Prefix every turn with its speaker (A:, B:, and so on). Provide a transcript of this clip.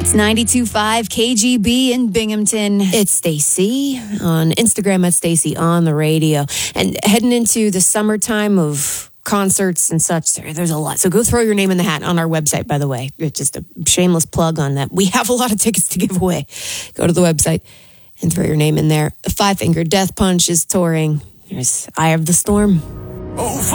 A: It's 92.5 KGB in Binghamton. It's Stacy on Instagram at Stacy on the radio. And heading into the summertime of concerts and such, there's a lot. So go throw your name in the hat on our website, by the way. It's just a shameless plug on that. We have a lot of tickets to give away. Go to the website and throw your name in there. Five Finger Death Punch is touring. There's Eye of the Storm.